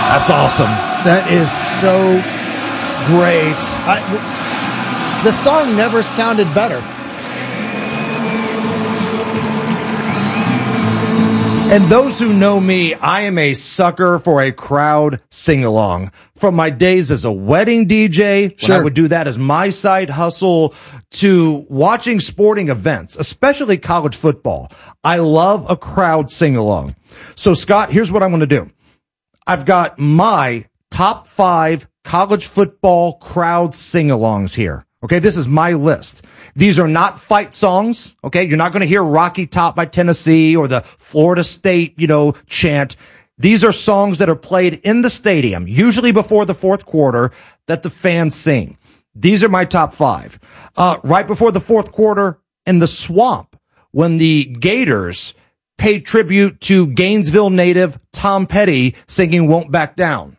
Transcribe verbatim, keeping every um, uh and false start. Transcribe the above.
That's awesome. That is so great. I, the song never sounded better. And those who know me, I am a sucker for a crowd sing-along. From my days as a wedding D J, Sure. when I would do that as my side hustle, to watching sporting events, especially college football. I love a crowd sing-along. So, Scott, here's what I'm going to do. I've got my top five college football crowd sing-alongs here. Okay, this is my list. These are not fight songs. Okay, you're not going to hear Rocky Top by Tennessee or the Florida State, you know, chant. These are songs that are played in the stadium, usually before the fourth quarter, that the fans sing. These are my top five. Uh, right before the fourth quarter in the Swamp, when the Gators paid tribute to Gainesville native Tom Petty singing Won't Back Down.